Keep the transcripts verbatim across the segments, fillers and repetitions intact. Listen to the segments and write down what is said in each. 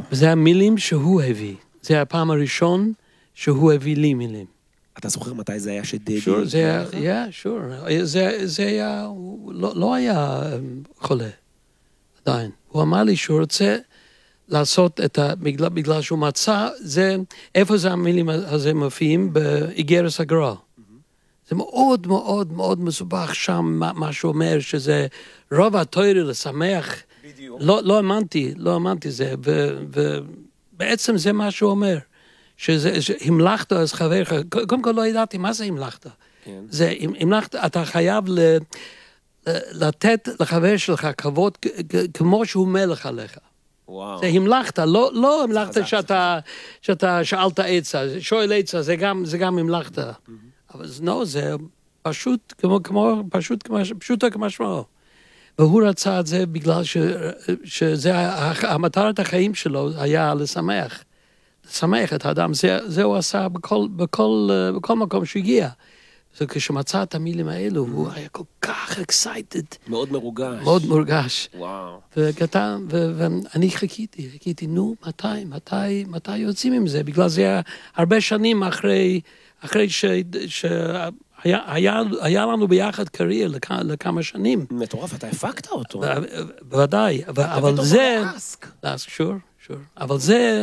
וזה המילים שהוא הביא. זה הפעם הראשון שהוא הביא לי מילים. אתה זוכר מתי זה היה שדדי? שור, זה היה, yeah, שור. זה היה, הוא לא היה חולה, עדיין. הוא אמר לי שהוא רוצה לעשות את ה... בגלל שהוא מצא, זה, איפה זה המילים הזה מופיעים? באיגרס הגר"א. זה מאוד מאוד מאוד מסובך שם, מה שהוא אומר, שזה רוב התורה לשמח. בדיוק. לא, לא האמנתי, לא האמנתי זה, ובעצם זה מה שהוא אומר. שזה, המלכת אז חברך, קודם כל לא ידעתי מה זה המלכת. כן. זה, המלכת, אתה חייב ל, לתת לחבר שלך כבוד, כמו שהוא מלך עליך. וואו. זה המלכת, לא, לא המלכת שאתה, שאתה שאלת עצה, שואל עצה, זה גם, זה גם המלכת. Mm-hmm. אבל לא, זה פשוט, כמו, כמו, פשוט, כמו, פשוטו כמשמעו. והוא רצה את זה בגלל ש, שזה, המטרת החיים שלו היה לשמח. לשמח את האדם, זה, זה הוא עשה בכל, בכל, בכל מקום שהגיע. זה כשמצא את המילים האלו, הוא היה כל כך excited. מאוד מרוגש. מאוד מורגש. וואו. וכתב, ואני חיכיתי, חיכיתי, נו, מתי, מתי, מתי יוצאים עם זה? בגלל זה היה הרבה שנים אחרי, אחרי ש, שהיה, היה, היה לנו ביחד קריירה לכ, לכמה שנים. מטורף, אתה הפקת אותו. בוודאי, אבל זה... לאסק, שור, שור. אבל זה...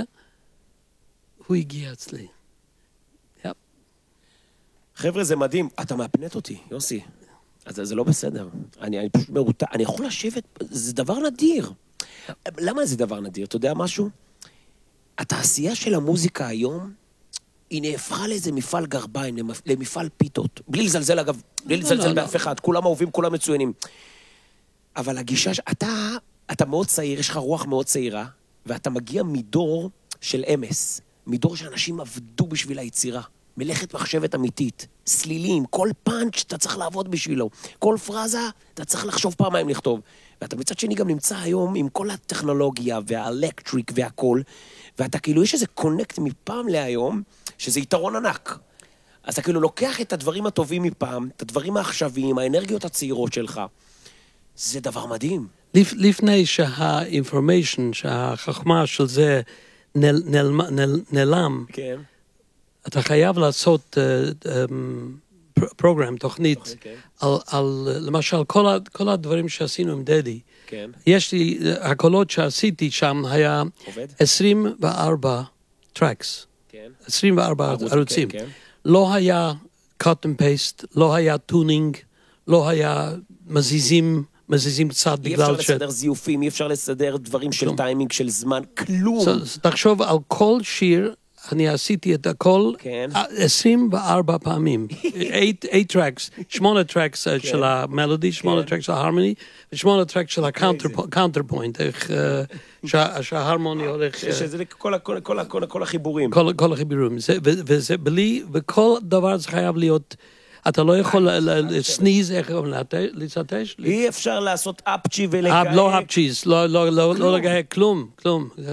הוא הגיע אצלי. יפ. חבר'ה, זה מדהים. אתה מאפנט אותי, יוסי. אז זה לא בסדר. אני, אני פשוט מרוטה. אני יכול לשבת... זה דבר נדיר. למה זה דבר נדיר? אתה יודע משהו? התעשייה של המוזיקה היום, היא נהפכה לאיזה מפעל גרביים, למפעל פיתות. בלי לזלזל, אגב, בלי לזלזל באף אחד. כולם אהובים, כולם מצוינים. אבל הגישה... אתה, אתה מאוד צעיר, יש לך רוח מאוד צעירה, ואתה מגיע מדור של אמס. מדור שאנשים עבדו בשביל היצירה, מלאכת מחשבת אמיתית, סלילים, כל פאנץ' אתה צריך לעבוד בשבילו, כל פרזה אתה צריך לחשוב פעמיים לכתוב, ואתה מצד שני גם נמצא היום עם כל הטכנולוגיה והאלקטריק והכל, ואתה כאילו יש איזה קונקט מפעם להיום, שזה יתרון ענק. אז אתה כאילו לוקח את הדברים הטובים מפעם, את הדברים העכשוויים, האנרגיות הצעירות שלך, זה דבר מדהים. לפני שהאינפורמיישן, שהחכמה של זה, נל, נל, נל, נלם, כן. אתה חייב לעשות uh, um, פרוגרם, תוכנית, okay, okay. על, על, למשל, כל, ה, כל הדברים שעשינו עם דדי. כן. יש לי, הקולות שעשיתי שם היה עובד? עשרים וארבע טרקס. כן. עשרים וארבע ערוץ, ערוצים. כן, כן. לא היה cut and paste, לא היה טונינג, לא היה מזיזים, מזיזים קצת בגלל ש... אי אפשר לסדר זיופים, אי אפשר לסדר דברים של טיימינג, של זמן, כלום. תחשוב על כל שיר, אני עשיתי את הכל עשרים וארבע פעמים. eight tracks, שמונה טרקס של המלודי, שמונה טרקס של ההרמוני, ושמונה טרקס של הקאונטרפוינט, איך שההרמוני הולך... שזה כל החיבורים. כל החיבורים. וזה בלי, וכל דבר זה חייב להיות... אתה לא יכול לסניז, איך אומרים, לצטש? אי אפשר לעשות אפצ'י ולגהק. לא אפצ'יז, לא לגהק, כלום, כלום.